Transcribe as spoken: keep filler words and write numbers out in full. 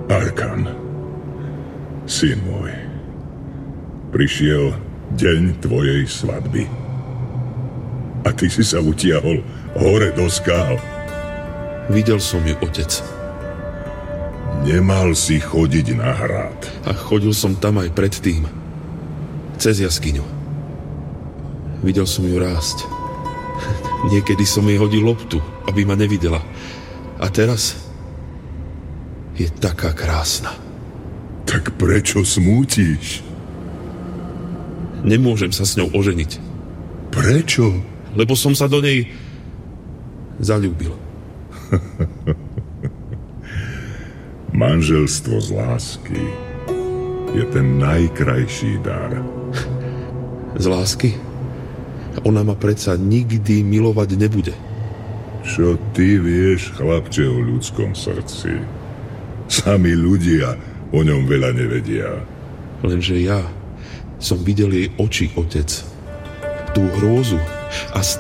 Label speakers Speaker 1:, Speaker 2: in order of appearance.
Speaker 1: Arkan, syn môj, prišiel deň tvojej svadby. A ty si sa utiahol hore do skál.
Speaker 2: Videl som ju, otec.
Speaker 1: Nemal si chodiť na hrad.
Speaker 2: A chodil som tam aj predtým. Cez jaskyňu. Videl som ju rásť. Niekedy som jej hodil loptu, aby ma nevidela. A teraz je taká krásna.
Speaker 1: Tak prečo smútiš?
Speaker 2: Nemôžem sa s ňou oženiť.
Speaker 1: Prečo?
Speaker 2: Lebo som sa do nej zaľúbil.
Speaker 1: Manželstvo z lásky je ten najkrajší dar.
Speaker 2: Z lásky? Ona ma predsa nikdy milovať nebude.
Speaker 1: Čo ty vieš, chlapče, o ľudskom srdci? Sami ľudia o ňom veľa nevedia.
Speaker 2: Lenže ja som videl jej oči, otec. Tú hrôzu a